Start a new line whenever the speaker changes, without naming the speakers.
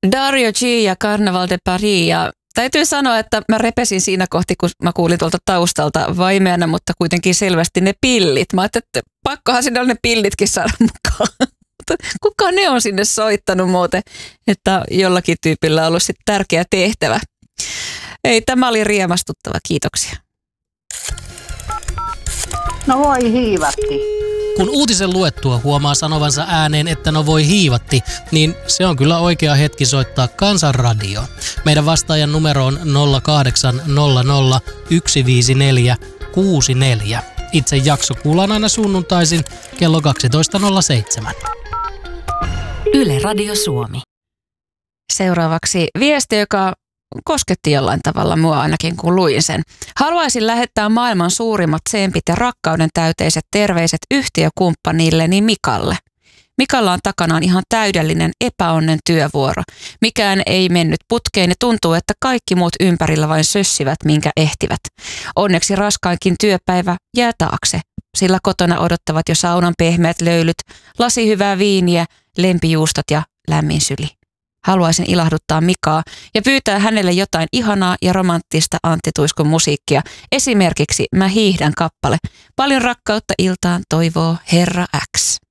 Dario G ja Carnaval de Paris. Ja täytyy sanoa, että mä repesin siinä kohti, kun mä kuulin tuolta taustalta vaimeana, mutta kuitenkin selvästi ne pillit. Mä ajattelin, että pakkohan sinne on ne pillitkin saada mukaan. Kuka ne on sinne soittanut muuten, että jollakin tyypillä on ollut sitten tärkeä tehtävä. Ei, tämä oli riemastuttava. Kiitoksia.
No voi hiivatti.
Kun uutisen luettua huomaa sanovansa ääneen, että no voi hiivatti, niin se on kyllä oikea hetki soittaa Kansanradio. Meidän vastaajan numero on 0800 154 64. Itse jakso kuullaan aina sunnuntaisin kello 12.07.
Yle Radio Suomi.
Seuraavaksi viesti, joka kosketti jollain tavalla mua ainakin, kun luin sen. Haluaisin lähettää maailman suurimmat tsempit ja rakkauden täyteiset terveiset yhtiökumppanilleni Mikalle. Mikalla on takanaan ihan täydellinen epäonnen työvuoro. Mikään ei mennyt putkeen ja tuntuu, että kaikki muut ympärillä vain sössivät, minkä ehtivät. Onneksi raskainkin työpäivä jää taakse, sillä kotona odottavat jo saunan pehmeät löylyt, lasi hyvää viiniä, lempijuustot ja lämmin syli. Haluaisin ilahduttaa Mikaa ja pyytää hänelle jotain ihanaa ja romanttista Antti Tuiskun musiikkia. Esimerkiksi Mä hiihdän kappale. Paljon rakkautta iltaan toivoo Herra X.